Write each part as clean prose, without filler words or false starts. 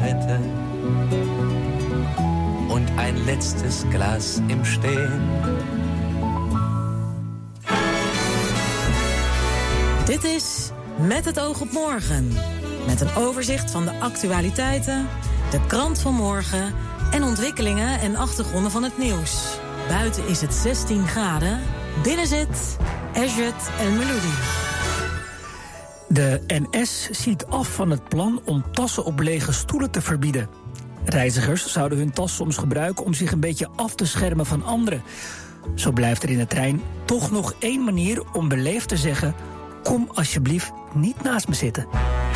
Zigarette und ein letztes Glas im Stehen. Dit is Met het oog op morgen. Met een overzicht van de actualiteiten, de krant van morgen en ontwikkelingen en achtergronden van het nieuws. Buiten is het 16 graden, binnen zit Esjet El Meloudi. De NS ziet af van het plan om tassen op lege stoelen te verbieden. Reizigers zouden hun tas soms gebruiken om zich een beetje af te schermen van anderen. Zo blijft er in de trein toch nog één manier om beleefd te zeggen: kom alsjeblieft niet naast me zitten.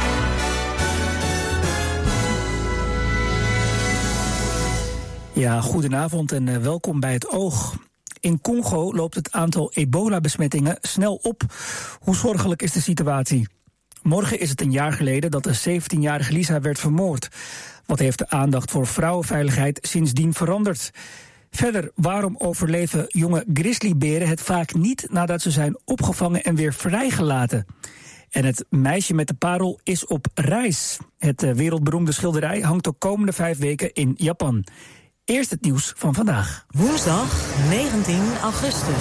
Ja, goedenavond en welkom bij Het Oog. In Congo loopt het aantal ebola-besmettingen snel op. Hoe zorgelijk is de situatie? Morgen is het een jaar geleden dat de 17-jarige Lisa werd vermoord. Wat heeft de aandacht voor vrouwenveiligheid sindsdien veranderd? Verder, waarom overleven jonge grizzlyberen het vaak niet nadat ze zijn opgevangen en weer vrijgelaten? En het meisje met de parel is op reis. Het wereldberoemde schilderij hangt de komende 5 weken in Japan. Eerst het nieuws van vandaag. Woensdag 19 augustus.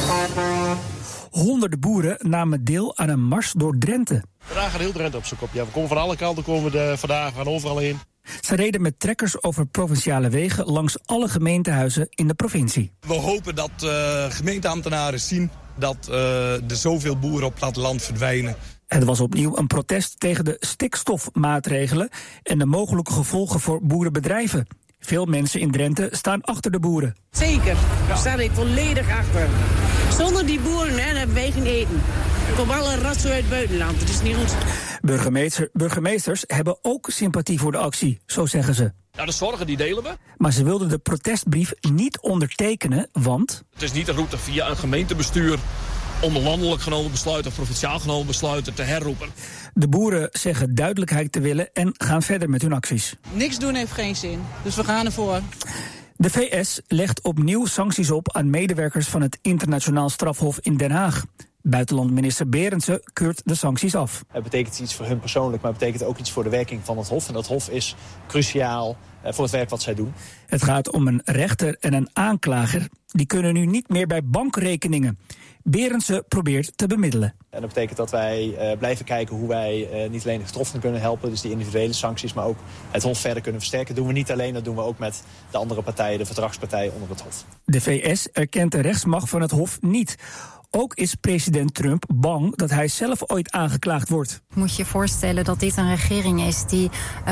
Honderden boeren namen deel aan een mars door Drenthe. Vandaag gaat heel Drenthe op zijn kop. Ja, we komen van alle kanten vandaag, we gaan overal heen. Ze reden met trekkers over provinciale wegen langs alle gemeentehuizen in de provincie. We hopen dat gemeenteambtenaren zien dat er zoveel boeren op het platteland verdwijnen. Het was opnieuw een protest tegen de stikstofmaatregelen en de mogelijke gevolgen voor boerenbedrijven. Veel mensen in Drenthe staan achter de boeren. Zeker, daar sta ik volledig achter. Zonder die boeren hebben wij geen eten. Er komen alle ratsen uit het buitenland, dat is niet goed. Burgemeesters hebben ook sympathie voor de actie, zo zeggen ze. Ja, de zorgen die delen we. Maar ze wilden de protestbrief niet ondertekenen, want... Het is niet de route via een gemeentebestuur om een landelijk genomen besluit of provinciaal genomen besluiten te herroepen. De boeren zeggen duidelijkheid te willen en gaan verder met hun acties. Niks doen heeft geen zin, dus we gaan ervoor. De VS legt opnieuw sancties op aan medewerkers van het Internationaal Strafhof in Den Haag. Buitenlandminister Berendsen keurt de sancties af. Het betekent iets voor hun persoonlijk, maar het betekent ook iets voor de werking van het Hof. En dat Hof is cruciaal voor het werk wat zij doen. Het gaat om een rechter en een aanklager. Die kunnen nu niet meer bij bankrekeningen. Berendsen probeert te bemiddelen. En dat betekent dat wij blijven kijken hoe wij niet alleen de getroffenen kunnen helpen, dus die individuele sancties, maar ook het Hof verder kunnen versterken. Dat doen we niet alleen, dat doen we ook met de andere partijen, de verdragspartijen onder het Hof. De VS erkent de rechtsmacht van het Hof niet. Ook is president Trump bang dat hij zelf ooit aangeklaagd wordt. Moet je je voorstellen dat dit een regering is die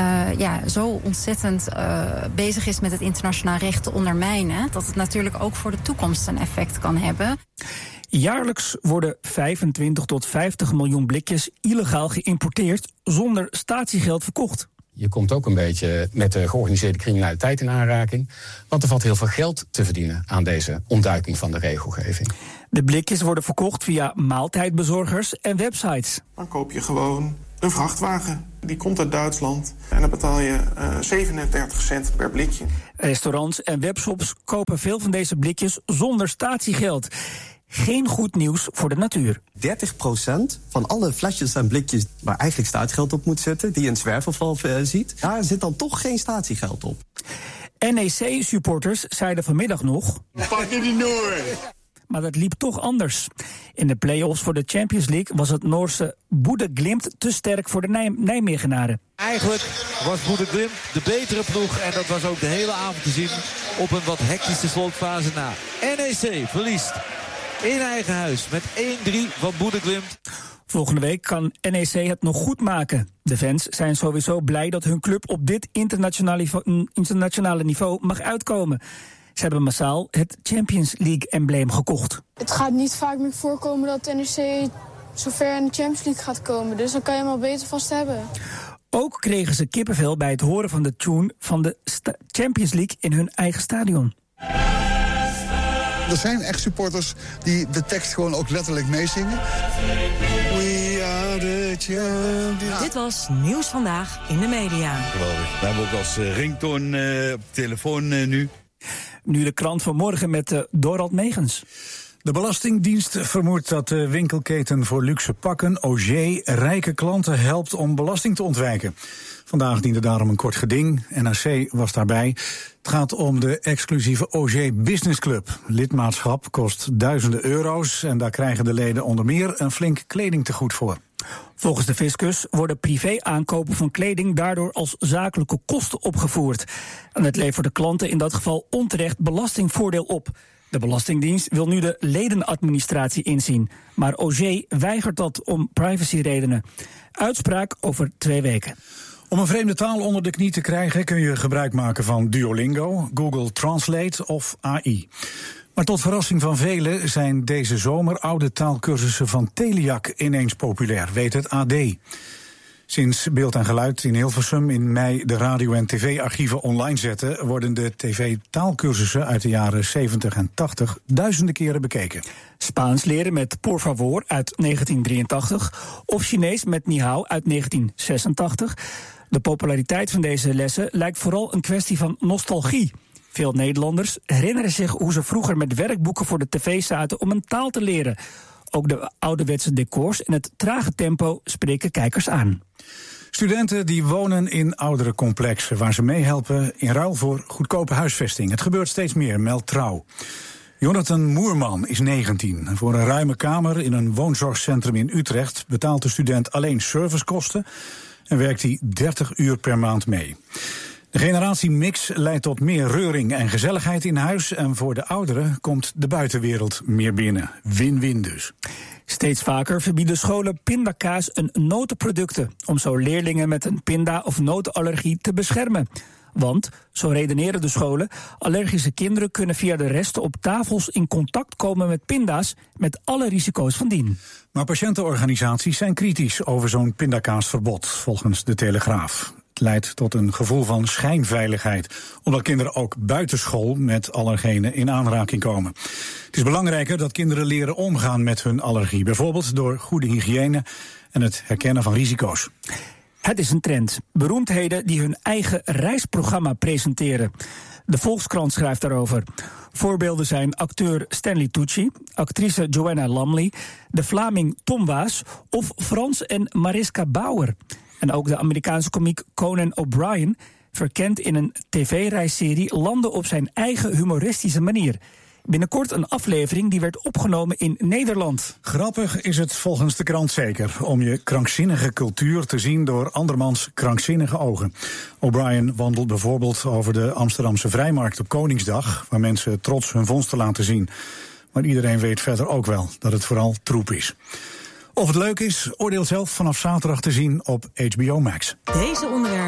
zo ontzettend bezig is met het internationaal recht te ondermijnen, dat het natuurlijk ook voor de toekomst een effect kan hebben. Jaarlijks worden 25 tot 50 miljoen blikjes illegaal geïmporteerd zonder statiegeld verkocht. Je komt ook een beetje met de georganiseerde criminaliteit in aanraking, want er valt heel veel geld te verdienen aan deze ontduiking van de regelgeving. De blikjes worden verkocht via maaltijdbezorgers en websites. Dan koop je gewoon een vrachtwagen. Die komt uit Duitsland en dan betaal je 37 cent per blikje. Restaurants en webshops kopen veel van deze blikjes zonder statiegeld. Geen goed nieuws voor de natuur. 30% van alle flesjes en blikjes waar eigenlijk statiegeld op moet zitten, die je in zwerverval ziet, daar zit dan toch geen statiegeld op. NEC-supporters zeiden vanmiddag nog: Pak je die Noor! Maar dat liep toch anders. In de play-offs voor de Champions League was het Noorse Bodø/Glimt te sterk voor de Nijmegenaren. Eigenlijk was Bodø/Glimt de betere ploeg en dat was ook de hele avond te zien op een wat hectische slotfase na. NEC verliest in eigen huis met 1-3 van Bodø/Glimt. Volgende week kan NEC het nog goed maken. De fans zijn sowieso blij dat hun club op dit internationale niveau mag uitkomen. Ze hebben massaal het Champions League-embleem gekocht. Het gaat niet vaak meer voorkomen dat NEC zo ver in de Champions League gaat komen. Dus dan kan je hem al beter vast hebben. Ook kregen ze kippenvel bij het horen van de tune van de Champions League in hun eigen stadion. Er zijn echt supporters die de tekst gewoon ook letterlijk meezingen. We are the champions. Dit was Nieuws Vandaag in de media. Geweldig. We hebben ook als ringtone op telefoon nu. Nu de krant van morgen met Dorald Megens. De Belastingdienst vermoedt dat de winkelketen voor luxe pakken, Auger, rijke klanten helpt om belasting te ontwijken. Vandaag diende daarom een kort geding. NRC was daarbij. Het gaat om de exclusieve Auger Business Club. Lidmaatschap kost duizenden euro's en daar krijgen de leden onder meer een flink kledingtegoed voor. Volgens de fiscus worden privé-aankopen van kleding daardoor als zakelijke kosten opgevoerd. En het levert de klanten in dat geval onterecht belastingvoordeel op. De Belastingdienst wil nu de ledenadministratie inzien. Maar Auger weigert dat om privacyredenen. Uitspraak over 2 weken. Om een vreemde taal onder de knie te krijgen kun je gebruik maken van Duolingo, Google Translate of AI. Maar tot verrassing van velen zijn deze zomer oude taalkursussen van Teliac ineens populair, weet het AD. Sinds Beeld en Geluid in Hilversum in mei de radio- en tv-archieven online zetten, worden de tv-taalkursussen uit de jaren 70 en 80 duizenden keren bekeken. Spaans leren met Por favor uit 1983 of Chinees met Ni hao uit 1986. De populariteit van deze lessen lijkt vooral een kwestie van nostalgie. Veel Nederlanders herinneren zich hoe ze vroeger met werkboeken voor de tv zaten om een taal te leren. Ook de ouderwetse decors en het trage tempo spreken kijkers aan. Studenten die wonen in oudere complexen waar ze meehelpen in ruil voor goedkope huisvesting. Het gebeurt steeds meer, meldt Trouw. Jonathan Moerman is 19. Voor een ruime kamer in een woonzorgcentrum in Utrecht betaalt de student alleen servicekosten en werkt hij 30 uur per maand mee. De generatiemix leidt tot meer reuring en gezelligheid in huis en voor de ouderen komt de buitenwereld meer binnen. Win-win dus. Steeds vaker verbieden scholen pindakaas en notenproducten om zo leerlingen met een pinda- of notenallergie te beschermen. Want, zo redeneren de scholen, allergische kinderen kunnen via de resten op tafels in contact komen met pinda's met alle risico's van dien. Maar patiëntenorganisaties zijn kritisch over zo'n pindakaasverbod, volgens de Telegraaf. Het leidt tot een gevoel van schijnveiligheid, omdat kinderen ook buitenschool met allergenen in aanraking komen. Het is belangrijker dat kinderen leren omgaan met hun allergie, bijvoorbeeld door goede hygiëne en het herkennen van risico's. Het is een trend. Beroemdheden die hun eigen reisprogramma presenteren. De Volkskrant schrijft daarover. Voorbeelden zijn acteur Stanley Tucci, actrice Joanna Lumley, de Vlaming Tom Waas of Frans en Mariska Bauer. En ook de Amerikaanse komiek Conan O'Brien verkent in een tv-reisserie landen op zijn eigen humoristische manier. Binnenkort een aflevering die werd opgenomen in Nederland. Grappig is het volgens de krant zeker om je krankzinnige cultuur te zien door andermans krankzinnige ogen. O'Brien wandelt bijvoorbeeld over de Amsterdamse Vrijmarkt op Koningsdag, waar mensen trots hun vondsten laten zien. Maar iedereen weet verder ook wel dat het vooral troep is. Of het leuk is, oordeel zelf vanaf zaterdag te zien op HBO Max. Deze onderwerpen